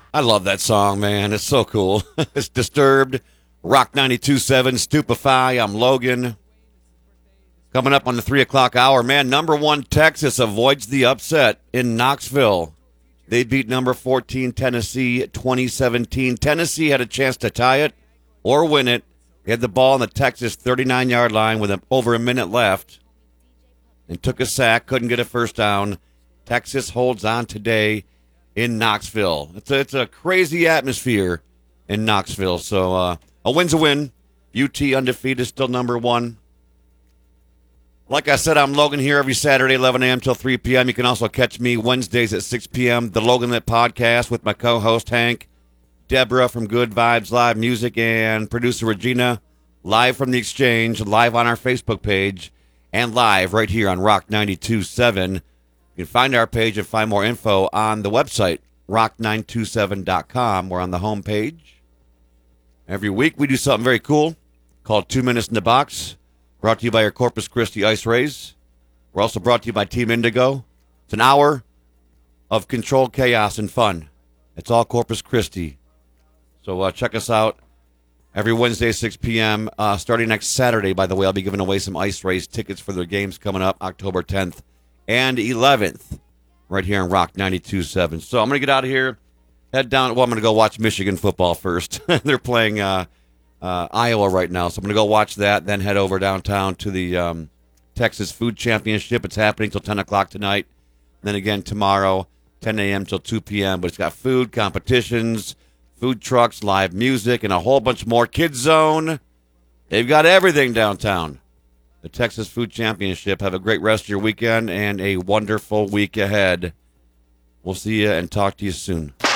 I love that song, man. It's so cool. It's Disturbed, Rock 92.7, Stupefy. I'm Logan. Coming up on the 3 o'clock hour, man, number one Texas avoids the upset in Knoxville. They beat number 14 Tennessee 2017. Tennessee had a chance to tie it or win it. They had the ball on the Texas 39-yard line with over a minute left and took a sack, couldn't get a first down. Texas holds on today in Knoxville. It's a crazy atmosphere in Knoxville. So a win's a win. UT undefeated, still number one. Like I said, I'm Logan here every Saturday, 11 a.m. till 3 p.m. You can also catch me Wednesdays at 6 p.m. The Logan Lit Podcast with my co-host Hank, Deborah from Good Vibes Live Music, and producer Regina, live from the Exchange, live on our Facebook page, and live right here on Rock 92.7. You can find our page and find more info on the website, rock927.com. We're on the homepage. Every week we do something very cool called 2 Minutes in the Box, brought to you by your Corpus Christi Ice Rays. We're also brought to you by Team Indigo. It's an hour of controlled chaos and fun. It's all Corpus Christi. So check us out every Wednesday, 6 p.m. Starting next Saturday, by the way, I'll be giving away some Ice Rays tickets for the games coming up October 10th and 11th right here on Rock 92.7. So I'm going to get out of here, head down. Well, I'm going to go watch Michigan football first. They're playing Iowa right now. So I'm going to go watch that, then head over downtown to the Texas Food Championship. It's happening till 10 o'clock tonight. Then again tomorrow, 10 a.m. till 2 p.m. But it's got food, competitions, food trucks, live music, and a whole bunch more. Kids Zone. They've got everything downtown. The Texas Food Championship. Have a great rest of your weekend and a wonderful week ahead. We'll see you and talk to you soon.